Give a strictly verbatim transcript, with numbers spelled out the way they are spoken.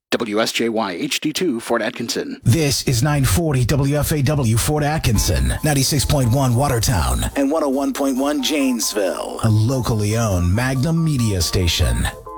W S J Y H D two, Fort Atkinson. This is nine forty W F A W Fort Atkinson, ninety-six point one Watertown, and one oh one point one Janesville, a locally owned Magnum media station.